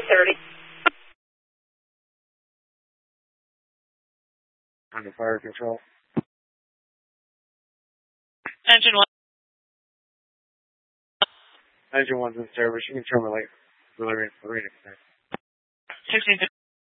30. Under fire control. Engine 1. Engine 1's in service. You can terminate. Marina. 16.